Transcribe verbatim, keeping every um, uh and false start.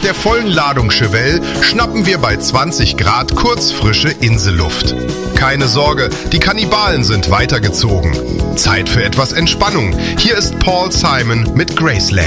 der vollen Ladung Chevelle schnappen wir bei zwanzig Grad kurzfrische Inselluft. Keine Sorge, die Kannibalen sind weitergezogen. Zeit für etwas Entspannung. Hier ist Paul Simon mit Graceland.